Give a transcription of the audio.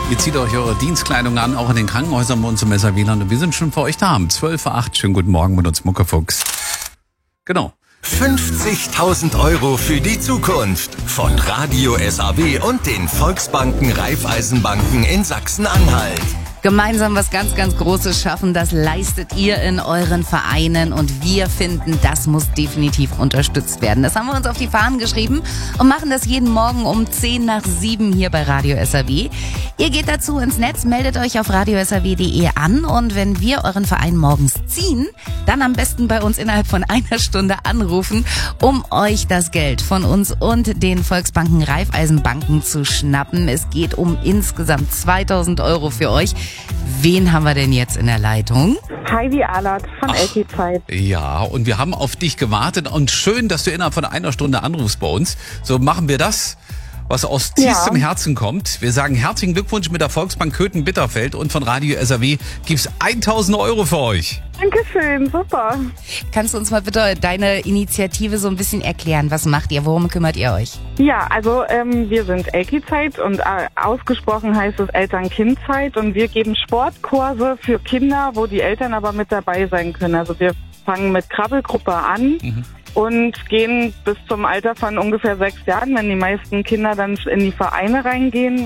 Ihr zieht euch eure Dienstkleidung an, auch in den Krankenhäusern bei uns im SAW-Land. Und wir sind schon für euch da. Um 12.08 Uhr. Schönen guten Morgen mit uns, Muckefuchs. Genau. 50.000 € für die Zukunft von Radio SAW und den Volksbanken Raiffeisenbanken in Sachsen-Anhalt. Gemeinsam was ganz, ganz Großes schaffen, das leistet ihr in euren Vereinen und wir finden, das muss definitiv unterstützt werden. Das haben wir uns auf die Fahnen geschrieben und machen das jeden Morgen um 6:50 hier bei Radio SAW. Ihr geht dazu ins Netz, meldet euch auf radiosaw.de an und wenn wir euren Verein morgens ziehen, dann am besten bei uns innerhalb von einer Stunde anrufen, um euch das Geld von uns und den Volksbanken Raiffeisenbanken zu schnappen. Es geht um insgesamt 2.000 € für euch. Wen haben wir denn jetzt in der Leitung? Heidi Ahlert von LT-Zeit. Ja, und wir haben auf dich gewartet und schön, dass du innerhalb von einer Stunde anrufst bei uns. So machen wir das, was aus tiefstem Herzen kommt. Wir sagen herzlichen Glückwunsch mit der Volksbank Köthen-Bitterfeld und von Radio SAW gibt's 1.000 € für euch. Dankeschön, super. Kannst du uns mal bitte deine Initiative so ein bisschen erklären? Was macht ihr? Worum kümmert ihr euch? Ja, also wir sind Elki-Zeit und ausgesprochen heißt es Eltern-Kind-Zeit und wir geben Sportkurse für Kinder, wo die Eltern aber mit dabei sein können. Also wir fangen mit Krabbelgruppe an. Und gehen bis zum Alter von ungefähr 6 Jahren, wenn die meisten Kinder dann in die Vereine reingehen.